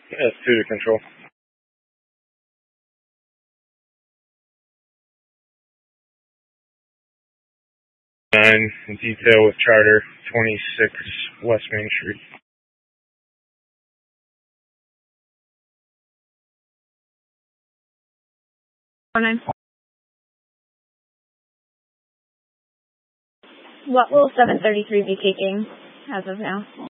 S2 to control. 9, detail with charter, 26 West Main Street. What will 733 be taking as of now?